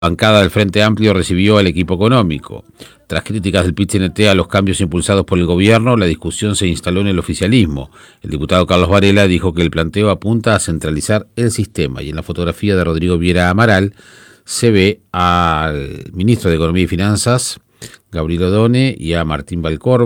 Bancada del Frente Amplio recibió al equipo económico. Tras críticas del PIT-CNT a los cambios impulsados por el gobierno, la discusión se instaló en el oficialismo. El diputado Carlos Varela dijo que el planteo apunta a centralizar el sistema, y en la fotografía de Rodrigo Viera Amaral se ve al ministro de Economía y Finanzas, Gabriel Odone, y a Martín Valcor.